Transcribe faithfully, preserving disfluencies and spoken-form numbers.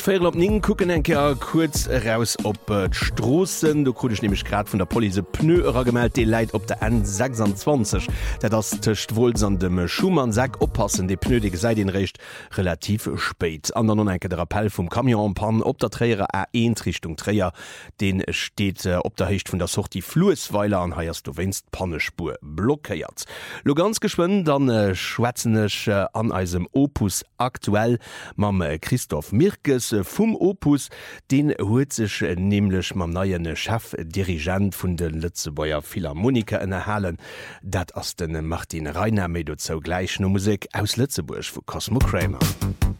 Féier op ningen kucken enker kurz raus op äh, d'Strossen. Du krudech nämlich grad vun der Police Pneuer gemeldt, de Leiit op der N sechsundzwanzig. Dat ass tcht wols an dem Schumann Sack oppassen, de pnödige seit den recht relativ spéit. An der non enke der Appell vum Kamion Pan op der Träiere A eins Richtung Träier, den steht äh, op der Hecht vun der Sorti Fluesweiler an heiers du wennst Pannespur blockéiert. Lo ganz geschwënd dann äh, schwätzenech äh, an eisem Opus aktuell mam äh, Christoph Mirkes vum Opus, den huet sech nämlichlech mam neien Chefdirigent vun den Lützebauer Philharmoniker ënnerhalen, dat ass den Martin Reiner méi do zou gleich no Musik aus Lützeburg vu Cosmo Kramer.